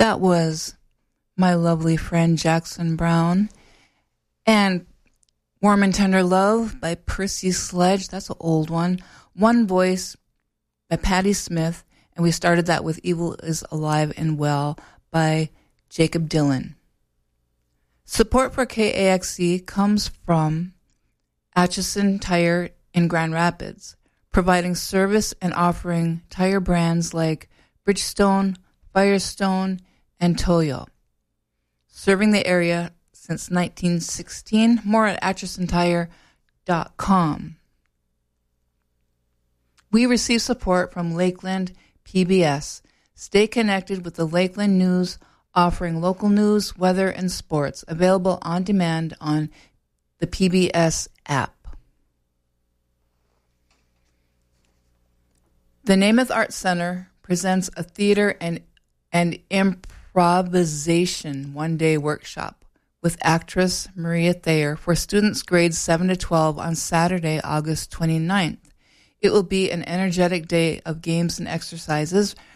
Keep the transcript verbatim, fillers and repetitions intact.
That was My Lovely Friend Jackson Browne and Warm and Tender Love by Percy Sledge. That's an old one. One Voice by Patti Smith. And we started that with Evil is Alive and Well by Jakob Dylan. Support for K A X C comes from Atchison Tire in Grand Rapids, providing service and offering tire brands like Bridgestone, Firestone, and Toyo. Serving the area since nineteen sixteen. More at atchison tire dot com. We receive support from Lakeland P B S. Stay connected with the Lakeland News, offering local news, weather, and sports, available on demand on the P B S app. The Namath Arts Center presents a theater and, and improvisation one-day workshop with actress Maria Thayer for students grades seven to twelve on Saturday, August twenty-ninth. It will be an energetic day of games and exercises